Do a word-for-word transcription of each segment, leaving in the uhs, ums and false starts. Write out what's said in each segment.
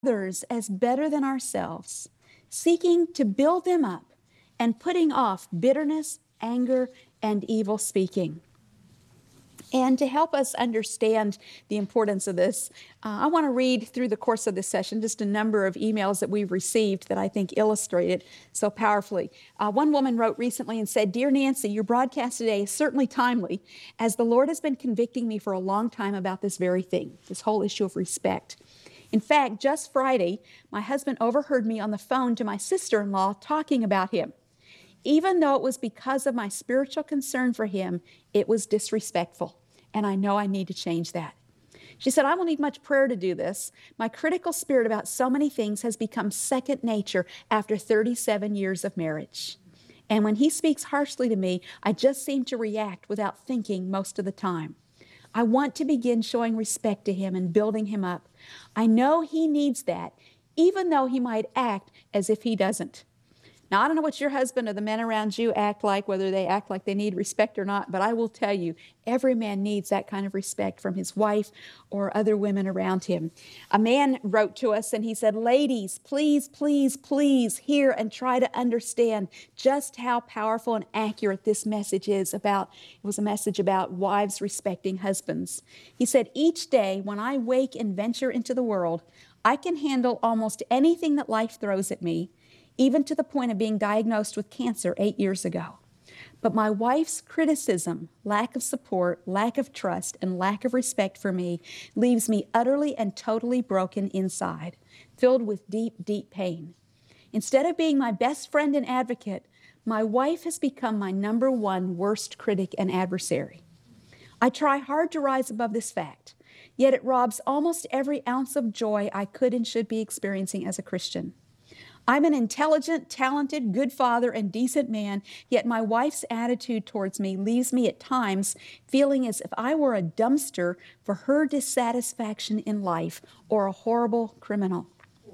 others as better than ourselves, seeking to build them up and putting off bitterness, anger, and evil speaking. And to help us understand the importance of this, uh, I want to read through the course of this session just a number of emails that we've received that I think illustrate it so powerfully. Uh, one woman wrote recently and said, "Dear Nancy, your broadcast today is certainly timely, as the Lord has been convicting me for a long time about this very thing, this whole issue of respect. In fact, just Friday, my husband overheard me on the phone to my sister-in-law talking about him. Even though it was because of my spiritual concern for him, it was disrespectful. And I know I need to change that." She said, "I won't need much prayer to do this. My critical spirit about so many things has become second nature after thirty-seven years of marriage. And when he speaks harshly to me, I just seem to react without thinking most of the time. I want to begin showing respect to him and building him up. I know he needs that, even though he might act as if he doesn't." Now, I don't know what your husband or the men around you act like, whether they act like they need respect or not, but I will tell you, every man needs that kind of respect from his wife or other women around him. A man wrote to us and he said, "Ladies, please, please, please hear and try to understand just how powerful and accurate this message is about." It was a message about wives respecting husbands. He said, "Each day when I wake and venture into the world, I can handle almost anything that life throws at me, even to the point of being diagnosed with cancer eight years ago. But my wife's criticism, lack of support, lack of trust, and lack of respect for me leaves me utterly and totally broken inside, filled with deep, deep pain. Instead of being my best friend and advocate, my wife has become my number one worst critic and adversary. I try hard to rise above this fact, yet it robs almost every ounce of joy I could and should be experiencing as a Christian. I'm an intelligent, talented, good father, and decent man, yet my wife's attitude towards me leaves me at times feeling as if I were a dumpster for her dissatisfaction in life or a horrible criminal.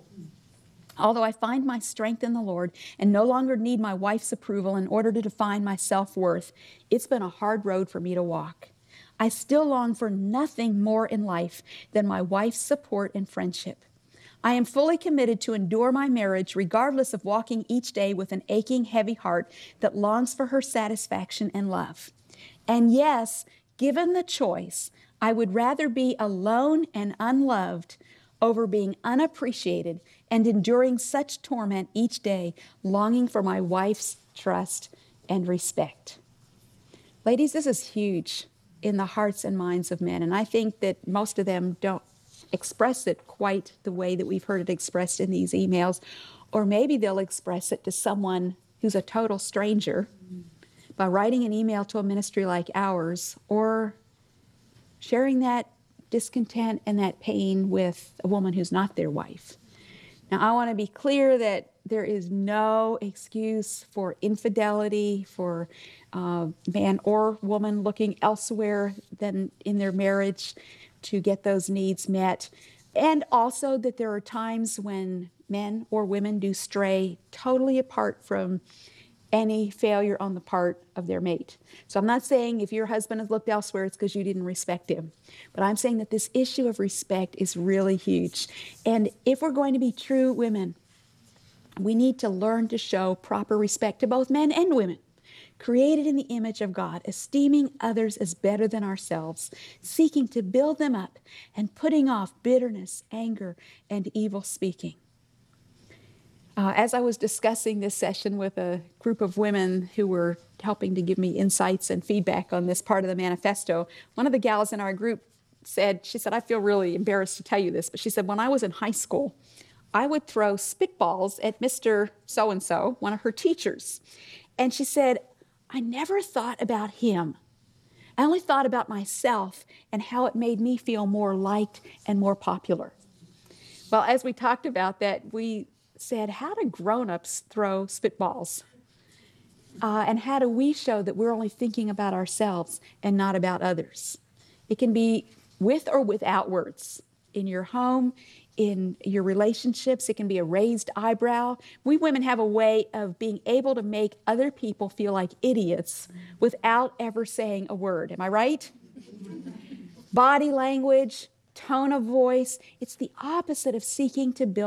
Although I find my strength in the Lord and no longer need my wife's approval in order to define my self-worth, it's been a hard road for me to walk. I still long for nothing more in life than my wife's support and friendship. I am fully committed to endure my marriage regardless of walking each day with an aching, heavy heart that longs for her satisfaction and love. And yes, given the choice, I would rather be alone and unloved over being unappreciated and enduring such torment each day, longing for my wife's trust and respect." Ladies, this is huge in the hearts and minds of men, and I think that most of them don't express it quite the way that we've heard it expressed in these emails, or maybe they'll express it to someone who's a total stranger by writing an email to a ministry like ours, or sharing that discontent and that pain with a woman who's not their wife. Now, I want to be clear that there is no excuse for infidelity, for uh, man or woman looking elsewhere than in their marriage to get those needs met, and also that there are times when men or women do stray totally apart from any failure on the part of their mate. So I'm not saying if your husband has looked elsewhere, it's because you didn't respect him. But I'm saying that this issue of respect is really huge. And if we're going to be true women, we need to learn to show proper respect to both men and women, created in the image of God, esteeming others as better than ourselves, seeking to build them up, and putting off bitterness, anger, and evil speaking. Uh, as I was discussing this session with a group of women who were helping to give me insights and feedback on this part of the manifesto, one of the gals in our group said, she said, "I feel really embarrassed to tell you this, but she said, when I was in high school, I would throw spitballs at Mister So-and-so, one of her teachers. And she said, I never thought about him. I only thought about myself and how it made me feel more liked and more popular." Well, as we talked about that, we said, how do grown-ups throw spitballs? Uh, and how do we show that we're only thinking about ourselves and not about others? It can be with or without words. In your home, in your relationships, it can be a raised eyebrow. We women have a way of being able to make other people feel like idiots without ever saying a word. Am I right? Body language, tone of voice. It's the opposite of seeking to build